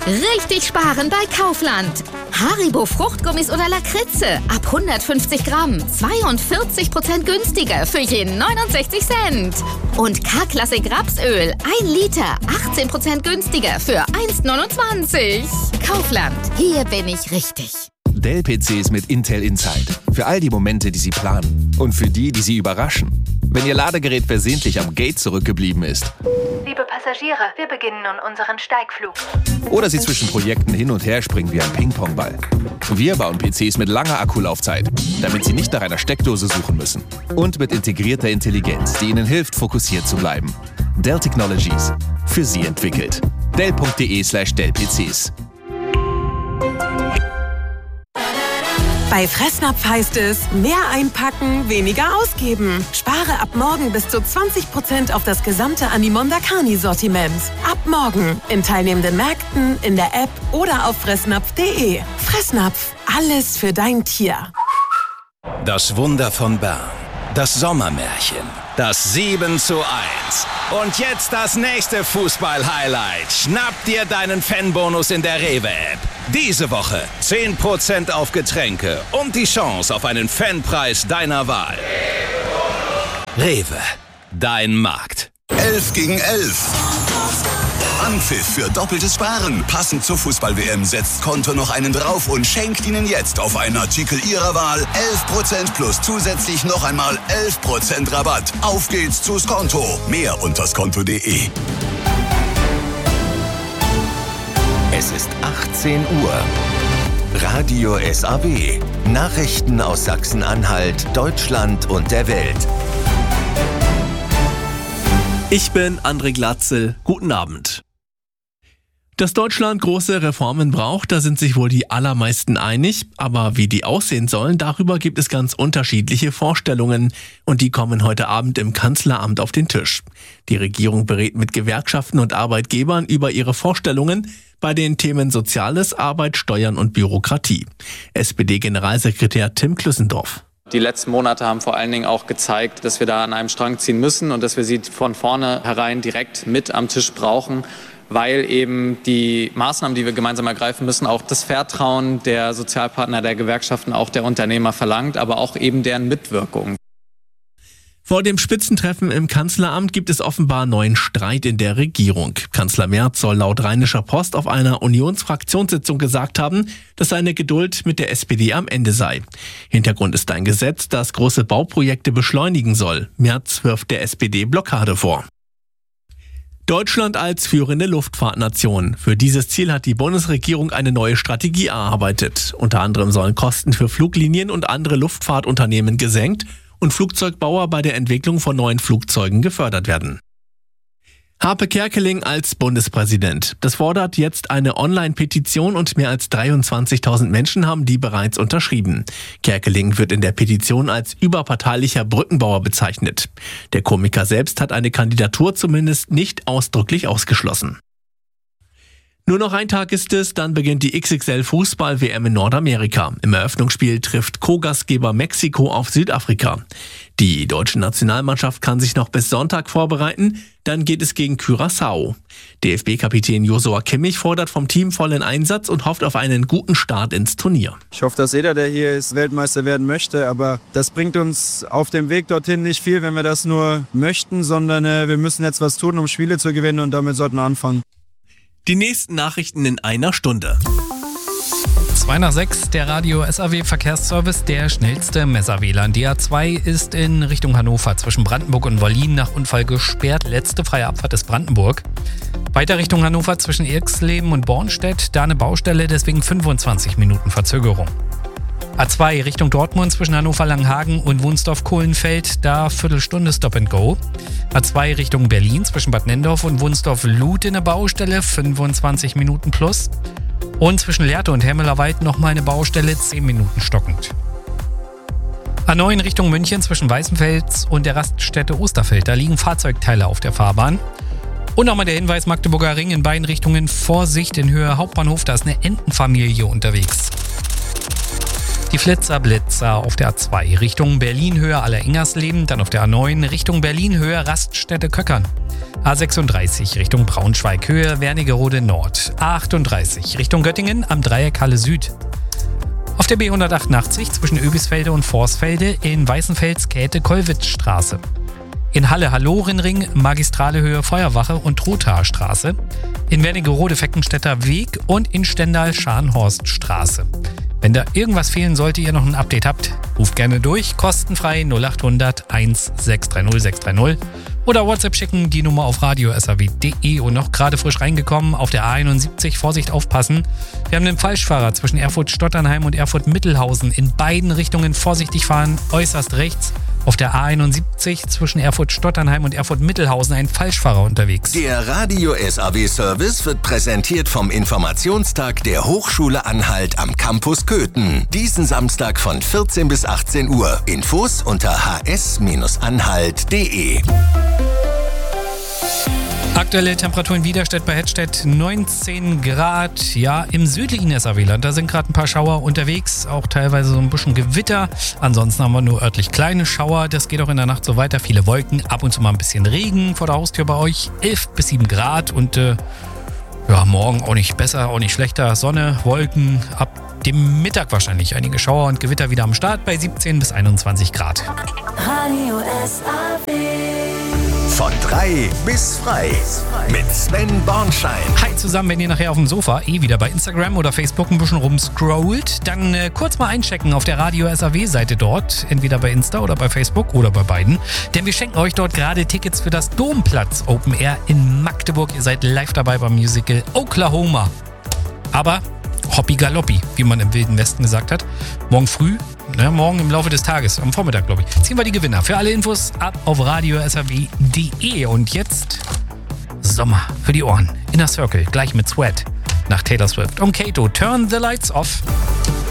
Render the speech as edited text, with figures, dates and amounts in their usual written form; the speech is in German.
Richtig sparen bei Kaufland. Haribo Fruchtgummis oder Lakritze ab 150 Gramm 42% günstiger für jeden 69 Cent. Und K-Klassik Rapsöl 1 Liter 18% günstiger für 1,29. Kaufland, hier bin ich richtig. Dell-PCs mit Intel Inside. Für all die Momente, die Sie planen. Und für die Sie überraschen. Wenn Ihr Ladegerät versehentlich am Gate zurückgeblieben ist. Liebe Passagiere, wir beginnen nun unseren Steigflug. Oder Sie zwischen Projekten hin und her springen wie ein Ping-Pong-Ball. Wir bauen PCs mit langer Akkulaufzeit, damit Sie nicht nach einer Steckdose suchen müssen. Und mit integrierter Intelligenz, die Ihnen hilft, fokussiert zu bleiben. Dell Technologies. Für Sie entwickelt. Dell.de/Dell-PCs. Bei Fressnapf heißt es, mehr einpacken, weniger ausgeben. Spare ab morgen bis zu 20% auf das gesamte Animonda Carni-Sortiment. Ab morgen in teilnehmenden Märkten, in der App oder auf fressnapf.de. Fressnapf, alles für dein Tier. Das Wunder von Bern. Das Sommermärchen. Das 7:1. Und jetzt das nächste Fußball-Highlight. Schnapp dir deinen Fanbonus in der Rewe-App. Diese Woche 10% auf Getränke und die Chance auf einen Fanpreis deiner Wahl. Rewe, dein Markt. 11 gegen 11. Anpfiff für doppeltes Sparen. Passend zur Fußball-WM setzt Konto noch einen drauf und schenkt Ihnen jetzt auf einen Artikel Ihrer Wahl 11% plus zusätzlich noch einmal 11% Rabatt. Auf geht's zu Skonto. Mehr unter skonto.de. Es ist 18 Uhr. Radio SAW. Nachrichten aus Sachsen-Anhalt, Deutschland und der Welt. Ich bin André Glatzel. Guten Abend. Dass Deutschland große Reformen braucht, da sind sich wohl die allermeisten einig. Aber wie die aussehen sollen, darüber gibt es ganz unterschiedliche Vorstellungen. Und die kommen heute Abend im Kanzleramt auf den Tisch. Die Regierung berät mit Gewerkschaften und Arbeitgebern über ihre Vorstellungen bei den Themen Soziales, Arbeit, Steuern und Bürokratie. SPD-Generalsekretär Tim Klüssendorf. Die letzten Monate haben vor allen Dingen auch gezeigt, dass wir da an einem Strang ziehen müssen und dass wir sie von vornherein direkt mit am Tisch brauchen, weil eben die Maßnahmen, die wir gemeinsam ergreifen müssen, auch das Vertrauen der Sozialpartner, der Gewerkschaften, auch der Unternehmer verlangt, aber auch eben deren Mitwirkung. Vor dem Spitzentreffen im Kanzleramt gibt es offenbar neuen Streit in der Regierung. Kanzler Merz soll laut Rheinischer Post auf einer Unionsfraktionssitzung gesagt haben, dass seine Geduld mit der SPD am Ende sei. Hintergrund ist ein Gesetz, das große Bauprojekte beschleunigen soll. Merz wirft der SPD Blockade vor. Deutschland als führende Luftfahrtnation. Für dieses Ziel hat die Bundesregierung eine neue Strategie erarbeitet. Unter anderem sollen Kosten für Fluglinien und andere Luftfahrtunternehmen gesenkt und Flugzeugbauer bei der Entwicklung von neuen Flugzeugen gefördert werden. Harpe Kerkeling als Bundespräsident. Das fordert jetzt eine Online-Petition und mehr als 23.000 Menschen haben die bereits unterschrieben. Kerkeling wird in der Petition als überparteilicher Brückenbauer bezeichnet. Der Komiker selbst hat eine Kandidatur zumindest nicht ausdrücklich ausgeschlossen. Nur noch ein Tag ist es, dann beginnt die XXL-Fußball-WM in Nordamerika. Im Eröffnungsspiel trifft Co-Gastgeber Mexiko auf Südafrika. Die deutsche Nationalmannschaft kann sich noch bis Sonntag vorbereiten, dann geht es gegen Curaçao. DFB-Kapitän Joshua Kimmich fordert vom Team vollen Einsatz und hofft auf einen guten Start ins Turnier. Ich hoffe, dass jeder, der hier ist, Weltmeister werden möchte, aber das bringt uns auf dem Weg dorthin nicht viel, wenn wir das nur möchten, sondern wir müssen jetzt was tun, um Spiele zu gewinnen und damit sollten wir anfangen. Die nächsten Nachrichten in einer Stunde. 2 nach 6, der Radio SAW Verkehrsservice, der schnellste Messer-WLAN. Die A2 ist in Richtung Hannover zwischen Brandenburg und Wollin nach Unfall gesperrt. Letzte freie Abfahrt ist Brandenburg. Weiter Richtung Hannover zwischen Irxleben und Bornstedt, da eine Baustelle, deswegen 25 Minuten Verzögerung. A2 Richtung Dortmund zwischen Hannover-Langhagen und Wunsdorf-Kohlenfeld, da Viertelstunde Stop and Go. A2 Richtung Berlin zwischen Bad Nendorf und Wunsdorf-Luth eine Baustelle, 25 Minuten plus. Und zwischen Lehrte und Hemmelerwald nochmal eine Baustelle, 10 Minuten stockend. A9 Richtung München zwischen Weißenfels und der Raststätte Osterfeld, da liegen Fahrzeugteile auf der Fahrbahn. Und nochmal der Hinweis, Magdeburger Ring in beiden Richtungen, Vorsicht in Höhe Hauptbahnhof, da ist eine Entenfamilie unterwegs. Die Flitzer-Blitzer auf der A2 Richtung Berlin-Höhe Aller-Ingersleben, dann auf der A9 Richtung Berlin-Höhe Raststätte-Köckern. A36 Richtung Braunschweig-Höhe Wernigerode Nord. A38 Richtung Göttingen am Dreieck Halle Süd. Auf der B188 zwischen Öbisfelde und Vorsfelde in Weißenfels-Käthe-Kollwitz-Straße. In Halle-Hallorenring Magistrale Höhe Feuerwache und Trothaarstraße. In Wernigerode-Feckenstädter Weg und in Stendal-Scharnhorststraße. Wenn da irgendwas fehlen sollte, ihr noch ein Update habt, ruft gerne durch, kostenfrei 0800 1630 630 oder WhatsApp schicken, die Nummer auf radio.saw.de. Und noch gerade frisch reingekommen auf der A71, Vorsicht aufpassen. Wir haben einen Falschfahrer zwischen Erfurt-Stotternheim und Erfurt-Mittelhausen. In beiden Richtungen vorsichtig fahren, äußerst rechts. Auf der A71 zwischen Erfurt-Stotternheim und Erfurt-Mittelhausen ein Falschfahrer unterwegs. Der Radio SAW-Service wird präsentiert vom Informationstag der Hochschule Anhalt am Campus Köthen. Diesen Samstag von 14 bis 18 Uhr. Infos unter hs-anhalt.de. Aktuelle Temperatur in Widerstedt bei Hettstedt 19 Grad. Ja, im südlichen SAW-Land, da sind gerade ein paar Schauer unterwegs, auch teilweise so ein bisschen Gewitter. Ansonsten haben wir nur örtlich kleine Schauer. Das geht auch in der Nacht so weiter. Viele Wolken, ab und zu mal ein bisschen Regen vor der Haustür bei euch. 11 bis 7 Grad und ja, morgen auch nicht besser, auch nicht schlechter. Sonne, Wolken, ab dem Mittag wahrscheinlich einige Schauer und Gewitter wieder am Start bei 17 bis 21 Grad. Radio SAW. Von 3 bis frei mit Sven Bornschein. Hi zusammen, wenn ihr nachher auf dem Sofa wieder bei Instagram oder Facebook ein bisschen rumscrollt, dann kurz mal einchecken auf der Radio SAW-Seite dort, entweder bei Insta oder bei Facebook oder bei beiden. Denn wir schenken euch dort gerade Tickets für das Domplatz Open Air in Magdeburg. Ihr seid live dabei beim Musical Oklahoma. Aber Hoppi Galoppi, wie man im Wilden Westen gesagt hat. Morgen früh, morgen im Laufe des Tages, am Vormittag glaube ich, ziehen wir die Gewinner. Für alle Infos ab auf radio.saw.de. Und jetzt Sommer für die Ohren. Inner Circle, gleich mit Sweat. Nach Taylor Swift und Kato, Turn the Lights Off.